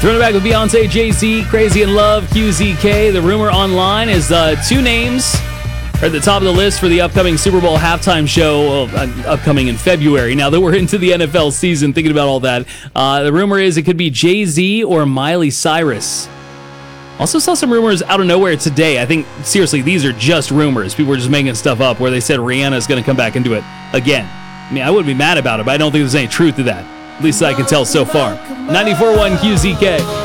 Throwing it back with Beyonce, Jay-Z, Crazy in Love, QZK. The rumor online is two names are at the top of the list for the upcoming Super Bowl halftime show, upcoming in February. Now that we're into the NFL season, thinking about all that, the rumor is it could be Jay-Z or Miley Cyrus. Also saw some rumors out of nowhere today. I think, seriously, these are just rumors. People were just making stuff up where they said Rihanna is going to come back and do it again. I mean, I wouldn't be mad about it, but I don't think there's any truth to that. At least I can tell so far. 94.1 QZK.